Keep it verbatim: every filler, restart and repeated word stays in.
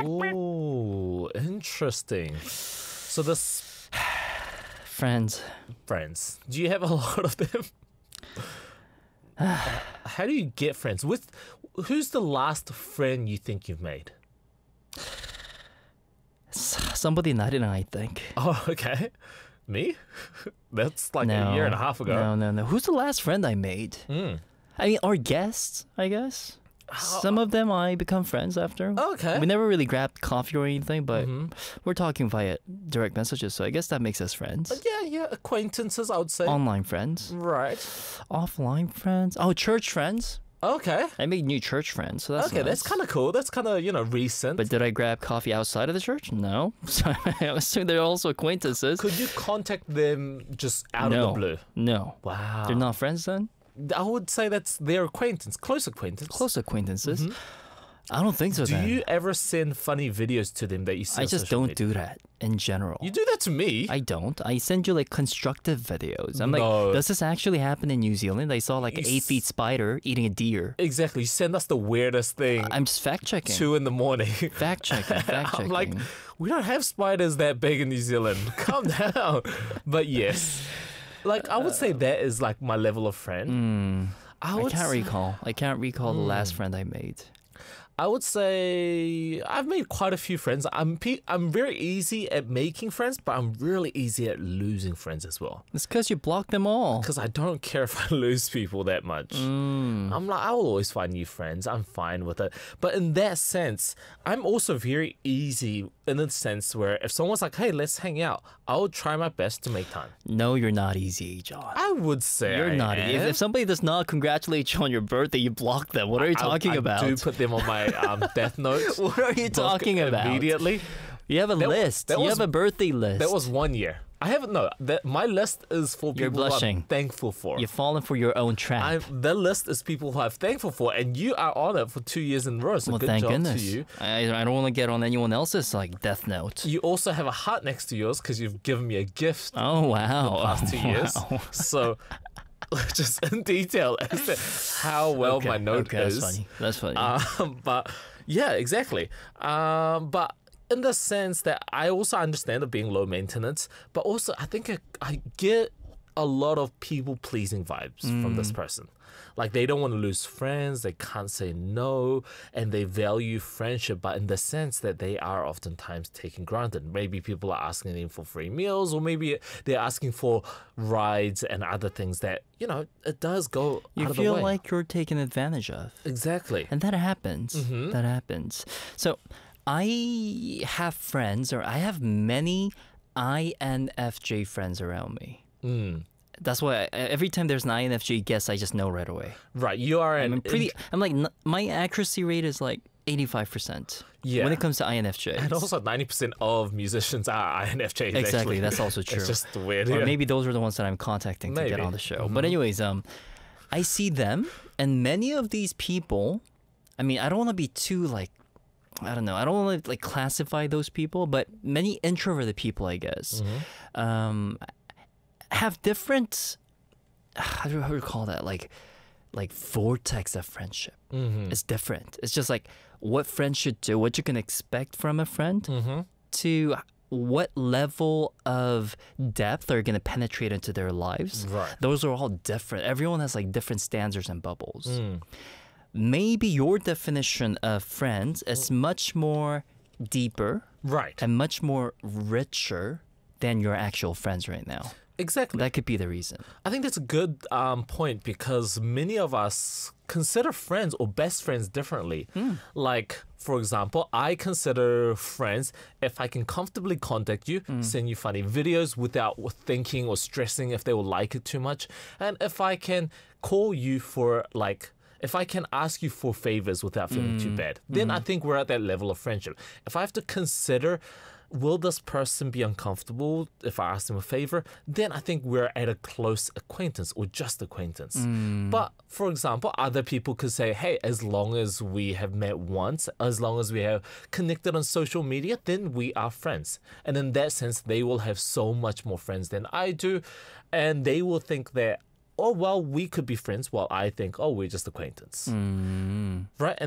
Oh, interesting. So this Friends. friends, do you have a lot of them? How do you get friends? With who's the last friend you think you've made? S- Somebody narirang, I think. Oh, okay. Me? That's like no, a year and a half ago. No, no, no. Who's the last friend I made? Mm. I mean, our guests, I guess. Some of them I become friends after. Okay. We never really grabbed coffee or anything, but Mhm. we're talking via direct messages, so I guess that makes us friends. Yeah, yeah, acquaintances, I would say. Online friends. Right. Offline friends. Oh, church friends. Okay. I made new church friends, so that's okay, that's nice. kind of cool. That's kind of, you know, recent. But did I grab coffee outside of the church? No. So I assume they're also acquaintances. Could you contact them just out no. of the blue? No. Wow. They're not friends then? I would say that's their acquaintance, close acquaintance. Close acquaintances? I don't think so Do then. you ever send funny videos to them that you see I on just social don't media? do that in general. You do that to me? I don't. I send you like constructive videos. I'm No. like, does this actually happen in New Zealand? I saw like an You eight feet spider eating a deer. Exactly. You send us the weirdest thing. I'm just fact checking. Two in the morning. Fact checking. Fact checking. I'm like, we don't have spiders that big in New Zealand. Calm down. But yes, like I would say that is like my level of friend. Hmm. I I would can't say, recall. I can't recall the last friend I made. I would say I've made quite a few friends. I'm pe- I'm very easy at making friends, but I'm really easy at losing friends as well. It's because you blocked them all. Because I don't care if I lose people that much. Mm. I'm like, I will always find new friends. I'm fine with it. But in that sense, I'm also very easy in the sense where if someone's like, hey, let's hang out, I will try my best to make time. No, you're not easy, John. I would say You're I not. am. If, if somebody does not congratulate you on your birthday, you block them. What are you I- talking I about? do put them on my um, death note. What are you book talking about? Immediately. You have a That wa- list. that you was- have a birthday list. That was one year. I haven't, no, that, my list is for You're people who blushing. I'm thankful for. You've fallen for your own trap. I'm, the list is people who I'm thankful for, and you are on it for two years in a row. So well, good thank job goodness. to you. I, I don't want to get on anyone else's like death note. You also have a heart next to yours because you've given me a gift Oh wow! the past two years. Wow. So, just in detail as to how well Okay, my note okay, is. That's funny. That's funny. Um, but yeah, exactly. Um, but in the sense that I also understand it being low maintenance, but also I think I, I get a lot of people pleasing vibes from this person. Like they don't want to lose friends, they can't say no, and they value friendship, but in the sense that they are oftentimes taken granted. Maybe people are asking them for free meals, or maybe they're asking for rides and other things that, you know, it does go you out of the feel way. like you're taken advantage of, Exactly. and that happens. Mm-hmm. That happens. So, I have friends, or I have many I N F J friends around me. Mm. That's why I, every time there's an I N F J guest, I just know right away. Right, you are an I'm pretty. int- I'm like n- my accuracy rate is like eighty-five percent. Yeah. When it comes to I N F J. and also ninety percent of musicians are I N F Js. Exactly, actually. that's also true. It's just weird. Or yeah. maybe those are the ones that I'm contacting to get Maybe. on the show. Mhm. But anyways, um, I see them, and many of these people. I mean, I don't want to be too like, I don't know. I don't want to like classify those people, but many introverted people, I guess, Mm-hmm. um, have different. How do, how do you call that? Like, like vortex of friendship. Mm-hmm. It's different. It's just like what friends should do, what you can expect from a friend, Mm-hmm. to what level of depth are going to penetrate into their lives. Right. Those are all different. Everyone has like different standards and bubbles. Mm. Maybe your definition of friends is much more deeper Right. and much more richer than your actual friends right now. Exactly. That could be the reason. I think that's a good um, point because many of us consider friends or best friends differently. Like, for example, I consider friends if I can comfortably contact you, send you funny videos without thinking or stressing if they will like it too much, and if I can call you for like. If I can ask you for favors without feeling too bad, then I think we're at that level of friendship. If I have to consider, will this person be uncomfortable if I ask them a favor, then I think we're at a close acquaintance or just acquaintance. But for example, other people could say, hey, as long as we have met once, as long as we have connected on social media, then we are friends. And in that sense, they will have so much more friends than I do. And they will think that, oh, well, we could be friends, while I think, oh, we're just acquaintance. Right? And